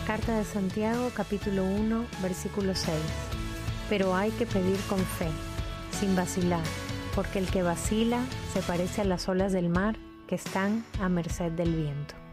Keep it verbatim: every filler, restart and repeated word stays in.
Carta de Santiago, capítulo uno, versículo seis. Pero hay que pedir con fe, sin vacilar, porque el que vacila se parece a las olas del mar que están a merced del viento.